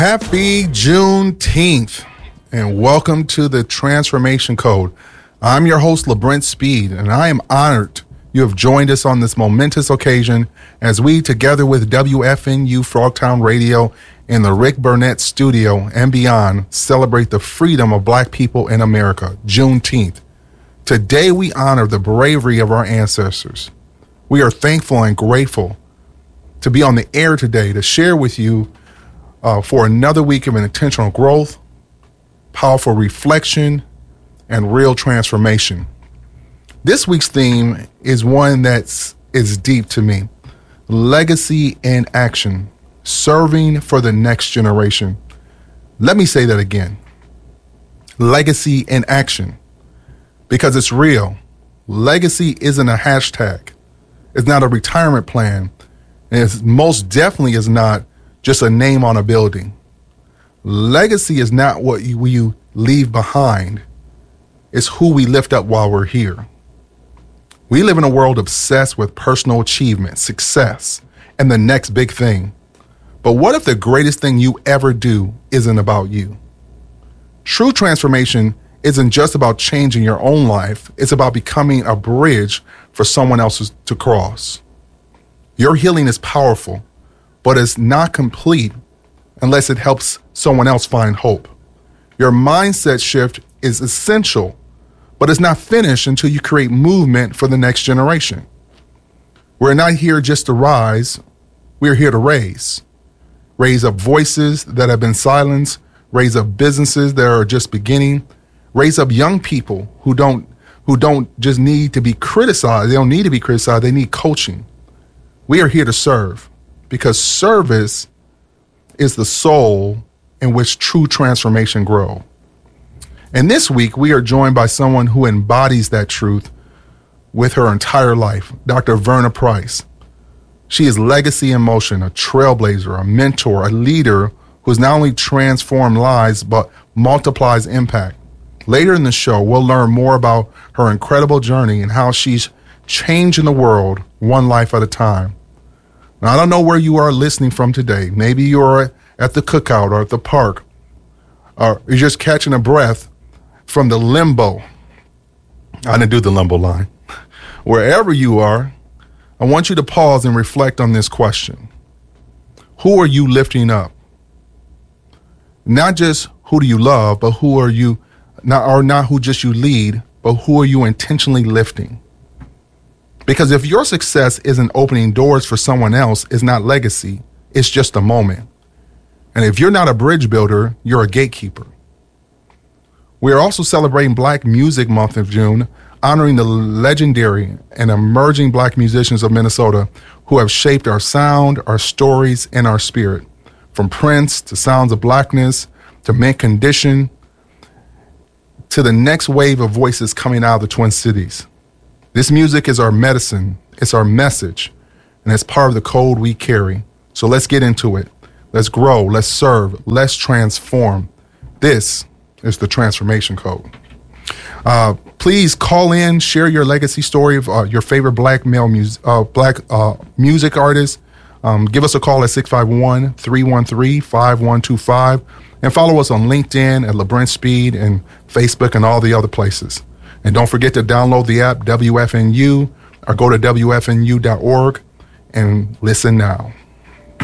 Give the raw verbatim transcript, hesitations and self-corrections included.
Happy Juneteenth, and welcome to the Transformation Code. I'm your host, LeBrent Speed, and I am honored you have joined us on this momentous occasion as we, together with W F N U Frogtown Radio in the Rick Burnett Studio and beyond, celebrate the freedom of Black people in America, Juneteenth. Today, we honor the bravery of our ancestors. We are thankful and grateful to be on the air today to share with you Uh, for another week of intentional growth, powerful reflection, and real transformation. This week's theme is one that's is deep to me. Legacy in action, serving for the next generation. Let me say that again. Legacy in action, because it's real. Legacy isn't a hashtag. It's not a retirement plan. And it most definitely is not just a name on a building. Legacy is not what you, you leave behind. It's who we lift up while we're here. We live in a world obsessed with personal achievement, success, and the next big thing. But what if the greatest thing you ever do isn't about you? True transformation isn't just about changing your own life. It's about becoming a bridge for someone else to cross. Your healing is powerful, but it's not complete unless it helps someone else find hope. Your mindset shift is essential, but it's not finished until you create movement for the next generation. We're not here just to rise, we're here to raise. Raise up voices that have been silenced, raise up businesses that are just beginning, raise up young people who don't who don't just need to be criticized, they don't need to be criticized, they need coaching. We are here to serve, because service is the soul in which true transformation grows. And this week, we are joined by someone who embodies that truth with her entire life, Doctor Verna Price. She is legacy in motion, a trailblazer, a mentor, a leader who has not only transformed lives, but multiplies impact. Later in the show, we'll learn more about her incredible journey and how she's changing the world one life at a time. Now, I don't know where you are listening from today. Maybe you're at the cookout or at the park, or you're just catching a breath from the limbo. I didn't do the limbo line. Wherever you are, I want you to pause and reflect on this question. Who are you lifting up? Not just who do you love, but who are you, not, or not who just you lead, but who are you intentionally lifting? Because if your success isn't opening doors for someone else, it's not legacy, it's just a moment. And if you're not a bridge builder, you're a gatekeeper. We are also celebrating Black Music Month of June, honoring the legendary and emerging Black musicians of Minnesota who have shaped our sound, our stories, and our spirit. From Prince to Sounds of Blackness to Mint Condition to the next wave of voices coming out of the Twin Cities. This music is our medicine, it's our message, and it's part of the code we carry. So let's get into it. Let's grow, let's serve, let's transform. This is the Transformation Code. Uh, please call in, share your legacy story of uh, your favorite Black male mus- uh, Black uh, music artist. Um, give us a call at six five one, three one three, five one two five and follow us on LinkedIn at LeBrent Speed and Facebook and all the other places. And don't forget to download the app W F N U or go to W F N U dot org and listen now.